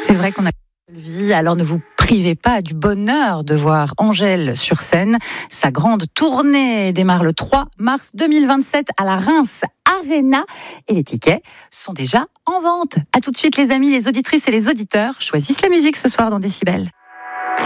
C'est vrai qu'on a une vie, alors ne vous privez pas du bonheur de voir Angèle sur scène. Sa grande tournée démarre le 3 mars 2027 à la Reims Arena et les tickets sont déjà en vente. À tout de suite les amis, les auditrices et les auditeurs choisissent la musique ce soir dans Décibel.